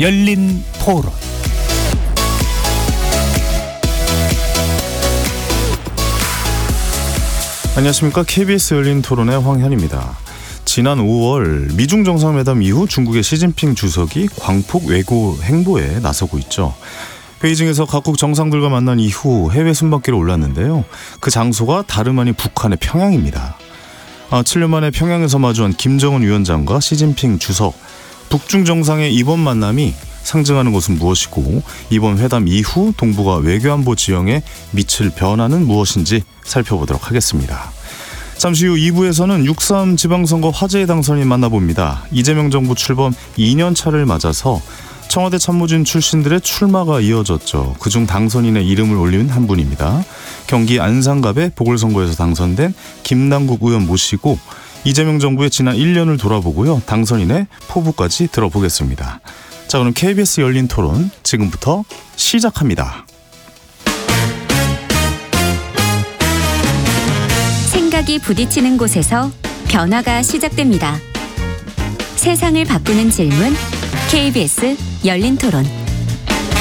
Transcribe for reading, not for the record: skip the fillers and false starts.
열린 토론. 안녕하십니까. KBS 열린 토론의 황현입니다. 지난 5월 미중 정상회담 이후 중국의 시진핑 주석이 광폭 외교 행보에 나서고 있죠. 베이징에서 각국 정상들과 만난 이후 해외 순방길에 올랐는데요. 그 장소가 다름 아닌 북한의 평양입니다. 7년 만에 평양에서 마주한 김정은 위원장과 시진핑 주석, 북중 정상의 이번 만남이 상징하는 것은 무엇이고, 이번 회담 이후 동북아 외교안보 지형에 미칠 변화는 무엇인지 살펴보도록 하겠습니다. 잠시 후 2부에서는 6.3 지방선거 화제의 당선인 만나봅니다. 이재명 정부 출범 2년 차를 맞아서 청와대 참모진 출신들의 출마가 이어졌죠. 그중 당선인의 이름을 올린 한 분입니다. 경기 안산갑의 보궐선거에서 당선된 김남국 의원 모시고 이재명 정부의 지난 1년을 돌아보고요. 당선인의 포부까지 들어보겠습니다. 자, 그럼 KBS 열린 토론 지금부터 시작합니다. 생각이 부딪히는 곳에서 변화가 시작됩니다. 세상을 바꾸는 질문, KBS 열린 토론.